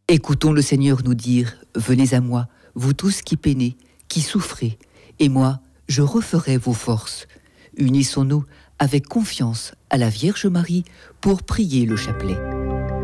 Écoutons le Seigneur nous dire, venez à moi, vous tous qui peinez, qui souffrez, et moi, je referai vos forces. Unissons-nous avec confiance à la Vierge Marie pour prier le chapelet.